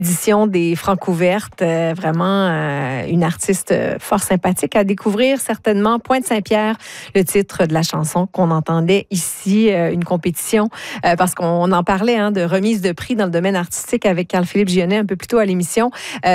édition des Francouvertes. Vraiment une artiste fort sympathique à découvrir, certainement. Pointe-Saint-Pierre, le titre de la chanson qu'on entendait ici, une compétition, parce qu'on en parlait de remise de prix dans le domaine artistique avec Carl-Philippe Gionnet un peu plus tôt à l'émission.